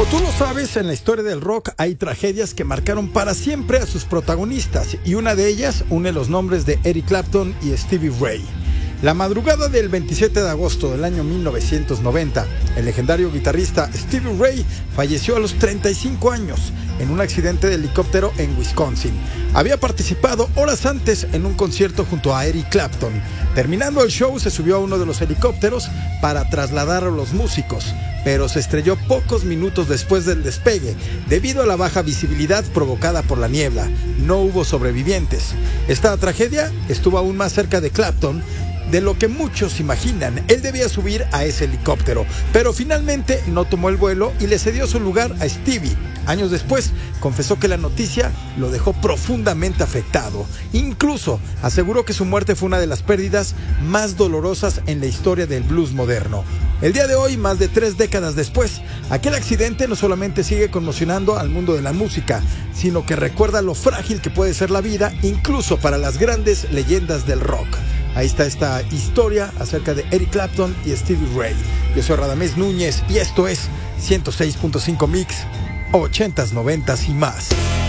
Como tú lo sabes, en la historia del rock hay tragedias que marcaron para siempre a sus protagonistas, y una de ellas une los nombres de Eric Clapton y Stevie Ray. La madrugada del 27 de agosto del año 1990, el legendario guitarrista Stevie Ray falleció a los 35 años en un accidente de helicóptero en Wisconsin. Había participado horas antes en un concierto junto a Eric Clapton. Terminando el show, se subió a uno de los helicópteros para trasladar a los músicos, pero se estrelló pocos minutos después del despegue, debido a la baja visibilidad provocada por la niebla. No hubo sobrevivientes. Esta tragedia estuvo aún más cerca de Clapton de lo que muchos imaginan. Él debía subir a ese helicóptero, pero finalmente no tomó el vuelo y le cedió su lugar a Stevie. Años después, confesó que la noticia lo dejó profundamente afectado. Incluso aseguró que su muerte fue una de las pérdidas más dolorosas en la historia del blues moderno. El día de hoy, más de 3 décadas después, aquel accidente no solamente sigue conmocionando al mundo de la música, sino que recuerda lo frágil que puede ser la vida, incluso para las grandes leyendas del rock. Ahí está esta historia acerca de Eric Clapton y Stevie Ray. Yo soy Radamés Núñez y esto es 106.5 Mix, 80s, 90s y más.